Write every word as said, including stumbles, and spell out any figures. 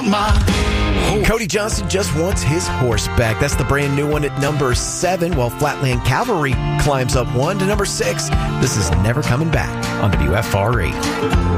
want my horse. Cody Johnson just wants his horse back. That's the brand new one at number seven, while Flatland Cavalry climbs up one to number six. This is Never Coming Back on W F R eight.